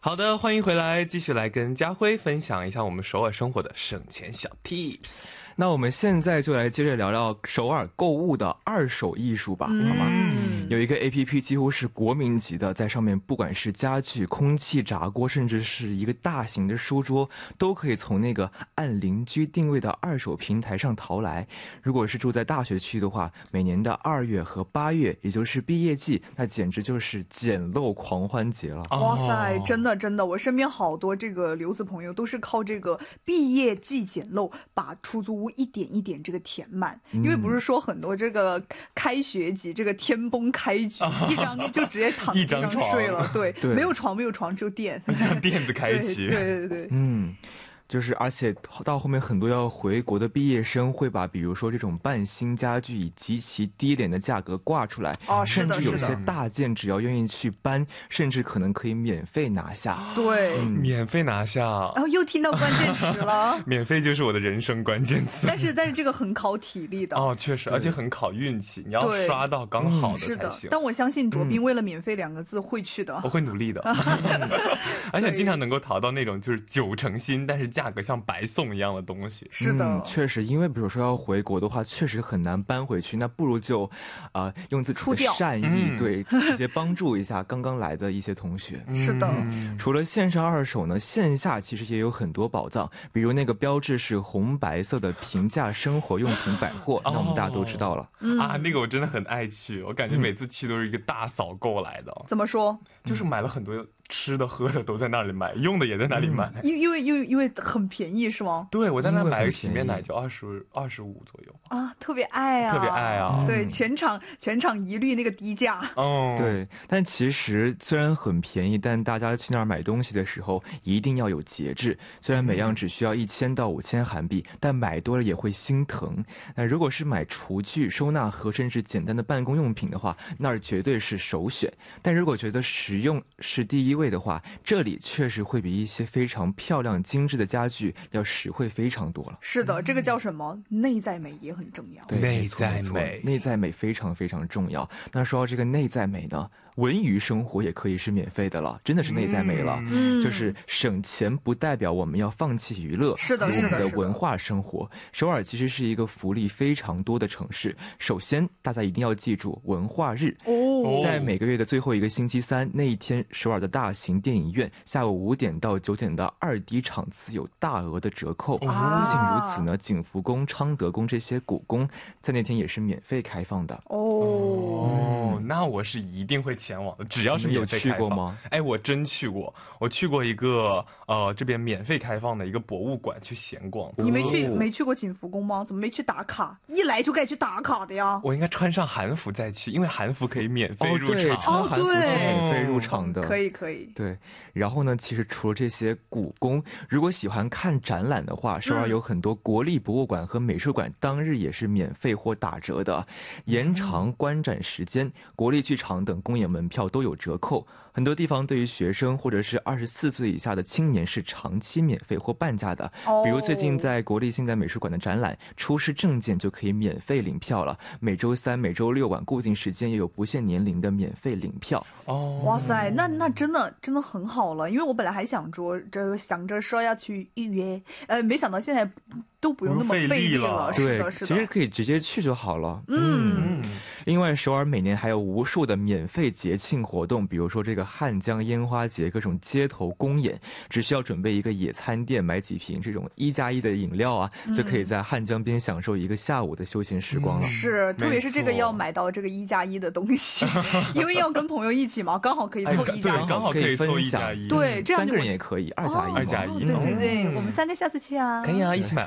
好的，欢迎回来，继续来跟家辉分享一下我们首尔生活的省钱小 tips。 那我们现在就来接着聊聊首尔购物的二手艺术吧，好吗？有一个 APP 几乎是国民级的，在上面不管是家具、空气炸锅，甚至是一个大型的书桌，都可以从那个按邻居定位的二手平台上淘来。如果是住在大学区的话，每年的2月和8月，也就是毕业季，那简直就是捡漏狂欢节了。 哇塞，真的，我身边好多这个留子朋友都是靠这个毕业季捡漏，把出租屋一点一点这个填满。因为不是说很多这个开学季这个天崩开局，一张就直接躺一张睡了，对，没有床，只有垫， 一张垫子开局， 对， 就是而且到后面很多要回国的毕业生会把比如说这种半新家具以极其低廉的价格挂出来，甚至有些大件只要愿意去搬，甚至可能可以免费拿下。 对， 免费拿下， 然后又听到关键词了。 免费就是我的人生关键词。 但是这个很考体力的哦，确实，而且很考运气，你要刷到刚好的才行。 是的，但我相信卓斌为了免费2个字会去的， 我会努力的。而且经常能够淘到那种就是90%新，但是价格像白送一样的东西。 是的， 确实，因为比如说要回国的话，确实很难搬回去，那不如就用自己的善意，对，直接帮助一下刚刚来的一些同学。 是的， 除了线上二手呢，线下其实也有很多宝藏，比如那个标志是红白色的平价生活用品百货，那我们大家都知道了。 那个我真的很爱去，我感觉每次去都是一个大扫购来的。 怎么说？ 就是买了很多吃的喝的都在那里买，用的也在那里买。 因为很便宜是吗？ 对，我在那买个洗面奶就25左右啊，特别爱啊， 特别爱啊。 对，全场一律那个低价。 对，但其实虽然很便宜，但大家去那儿买东西的时候一定要有节制。虽然每样只需要1000到5000韩币，但买多了也会心疼。那如果是买厨具、收纳盒，甚至简单的办公用品的话，那儿绝对是首选。但如果觉得实用是第一位的话，这里确实会比一些非常漂亮精致的家具要实惠非常多了。 是的，这个叫什么？内在美也很重要。 对， 内在美， 内在美非常非常重要。那说到这个内在美呢，文娱生活也可以是免费的了，真的是内在美了。就是省钱不代表我们要放弃娱乐， 是的， 我们的文化生活。首尔其实是一个福利非常多的城市。首先，大家一定要记住文化日，在每个月的最后一个星期三那一天，首尔的大型电影院下午5点到9点的2D 场次有大额的折扣。不仅如此呢，景福宫、昌德宫这些古宫在那天也是免费开放的。 那我是一定会前往的，只要是免费开放。 有去过吗？ 哎，我真去过，我去过一个这边免费开放的一个博物馆去闲逛。 你没去过景福宫吗？怎么没去打卡？一来就该去打卡的呀。 我应该穿上韩服再去，因为韩服可以免费入场。 对，穿韩服是免费入场的。 可以。 对，然后呢，其实除了这些古宫，如果喜欢看展览的话，首尔有很多国立博物馆和美术馆当日也是免费或打折的，延长观展时间，国立剧场等公演门票都有折扣。很多地方对于学生或者是24岁以下的青年是长期免费或半价的。比如最近在国立现代美术馆的展览，出示证件就可以免费领票了。每周3、每周6晚固定时间也有不限年龄的免费领票。 哇塞，那真的很好了，因为我本来还想着说要去预约，没想到现在都不用那么费力了。 对， 是的， 其实可以直接去就好了。另外，首尔每年还有无数的免费节庆活动，比如说这个汉江烟花节，各种街头公演，只需要准备一个野餐垫，买几瓶这种1+1的饮料啊，就可以在汉江边享受一个下午的休闲时光了。 是，特别是这个要买到这个1+1的东西，因为要跟朋友一起嘛，刚好可以凑1+1， 对，刚好可以凑1+1。 对，这样 3个人也可以，2+1。 2+1。 对，我们3个下次去啊。 可以啊，一起买